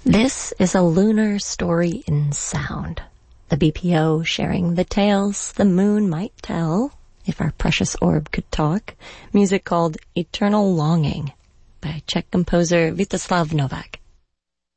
This is a lunar story in sound. The BPO sharing the tales the moon might tell, if our precious orb could talk. Music called Eternal Longing by Czech composer Vítězslav Novák.